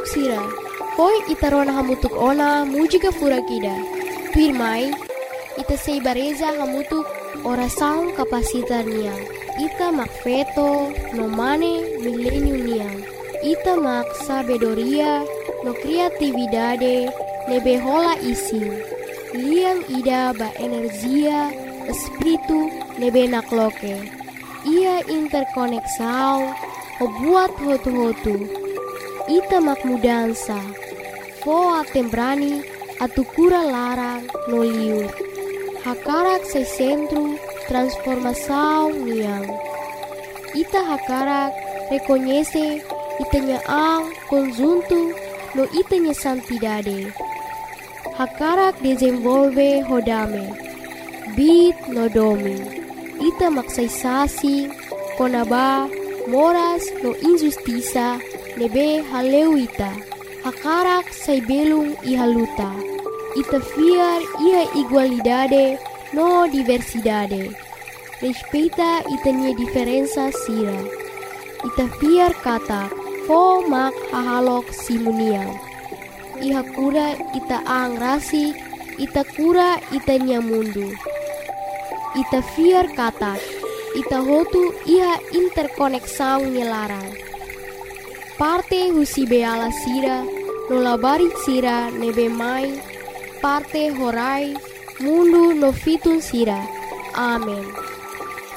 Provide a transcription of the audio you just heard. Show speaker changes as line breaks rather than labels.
hamutuk sira. Poi ita rona hamutuk ona mujika fura kida. Tuirmai, ita sei bareza hamutuk orasaun kapasitar niang. Ita mak feto no mane milenium niang. Ita mak sabedoria no kreatividade nebe hola isi. Liang ida ba energia espiritu nebe nakloke. Ia interkoneksau ho buat hotu-hotu. Ita mak mudansa. Fo atembrani atukura larang no liur. Hakarak se centro transformação niang. Ita hakarak reconhece itanya ang conjunto no itanya santidade. Hakarak desenvolve hodame. Bit no domi. Ita maksaisasi konaba moras no injustiça nebe haleu ita. Hakarak sai belung ihaluta. Ita fiar ia igualdade no diversidade. Respeita itanya diferença sira. Ita fiar kata fo mak hahalok simuniang. Iha kura ita ang rasik, ita kura itanya mundu. Ita fiar kata, ita hotu iha interkoneksau nyelarang. Parte husi beala sira, nolabari sira nebe mai, parte horai, mundu no fitun sira. Amen.